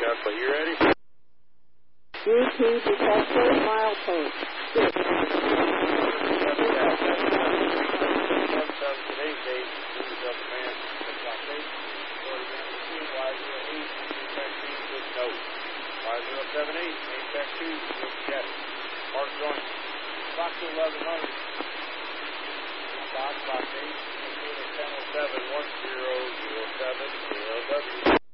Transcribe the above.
Charlie, you ready? UT detector, milepost. 6. Y078, main check 2, yes. Mark joint. Box 1100. Box 8, 1007, 1007,